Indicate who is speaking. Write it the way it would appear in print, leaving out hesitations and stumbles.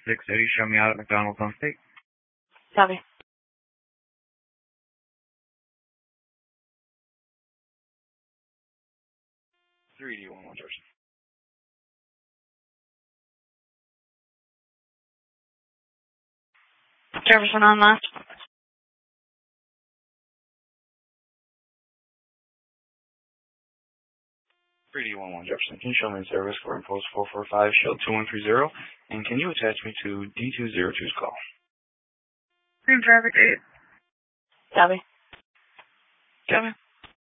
Speaker 1: 680, show me out at McDonald's on State.
Speaker 2: Copy.
Speaker 1: 3D11 Jefferson.
Speaker 2: Jefferson on left.
Speaker 1: 3D11 Jefferson. Can you show me the service for Impulse 445, show 2130, and can you attach me to D202's call?
Speaker 2: Green traffic 8. Copy.
Speaker 1: Copy.